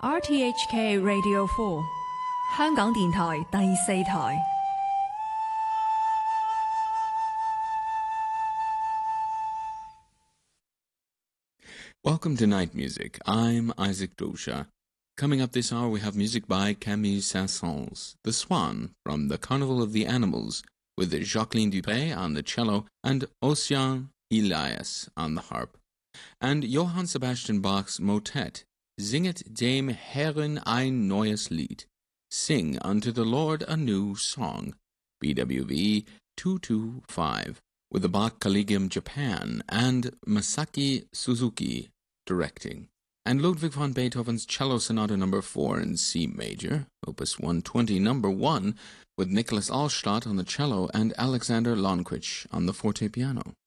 RTHK Radio 4香港電台第四台。 Welcome to Night Music. I'm Isaac Dosha. Coming up this hour, we have music by Camille Saint-Saëns, The Swan from The Carnival of the Animals, with Jacqueline Dupé on the cello and Ossian Elias on the harp. And Johann Sebastian Bach's motet, Singet dem Herrn ein neues Lied, Sing unto the Lord a new song, BWV 225, with the Bach Collegium Japan and Masaki Suzuki directing. And Ludwig van Beethoven's Cello Sonata No. 4 in C major, Opus 120 No. 1, with Nicholas Allstadt on the cello and Alexander Lonquich on the forte piano.